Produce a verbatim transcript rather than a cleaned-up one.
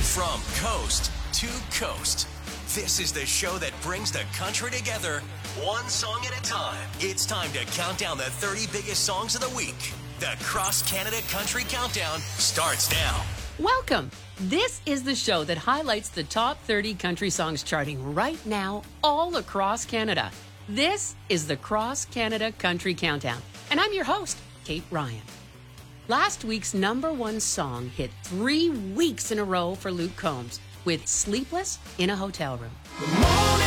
From coast to coast, this is the show that brings the country together, one song at a time. It's time to count down the thirty biggest songs of the week. The Cross Canada Country Countdown starts now. Welcome. This is the show that highlights the top thirty country songs charting right now all across Canada. This is the Cross Canada Country Countdown, and I'm your host, Kate Ryan. Last week's number one song hit three weeks in a row for Luke Combs with Sleepless in a Hotel Room. The morning